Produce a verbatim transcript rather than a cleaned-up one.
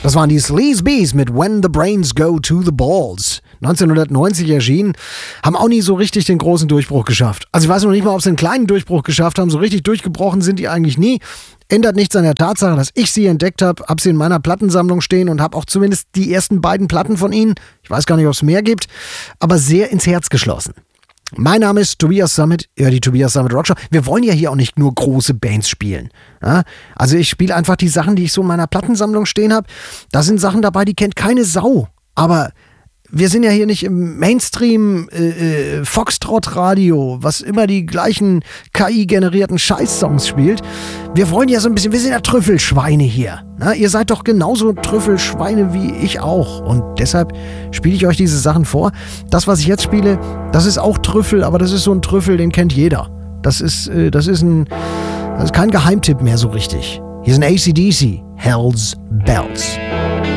Das waren die Sleaze Bees mit When the Brains Go to the Balls. neunzehnhundertneunzig erschienen, haben auch nie so richtig den großen Durchbruch geschafft. Also ich weiß noch nicht mal, ob sie einen kleinen Durchbruch geschafft haben. So richtig durchgebrochen sind die eigentlich nie. Ändert nichts an der Tatsache, dass ich sie entdeckt habe, habe sie in meiner Plattensammlung stehen und habe auch zumindest die ersten beiden Platten von ihnen, ich weiß gar nicht, ob es mehr gibt, aber sehr ins Herz geschlossen. Mein Name ist Tobias Sammet, ja, die Tobias Sammet Rockshow. Wir wollen ja hier auch nicht nur große Bands spielen. Ja? Also ich spiele einfach die Sachen, die ich so in meiner Plattensammlung stehen habe. Da sind Sachen dabei, die kennt keine Sau. Aber wir sind ja hier nicht im Mainstream äh, äh, Foxtrot-Radio, was immer die gleichen K I-generierten Scheiß-Songs spielt. Wir wollen ja so ein bisschen, wir sind ja Trüffelschweine hier. Na, ihr seid doch genauso Trüffelschweine wie ich auch. Und deshalb spiele ich euch diese Sachen vor. Das, was ich jetzt spiele, das ist auch Trüffel, aber das ist so ein Trüffel, den kennt jeder. Das ist, äh, das ist, ein, das ist kein Geheimtipp mehr so richtig. Hier sind A C D C, Hell's Bells.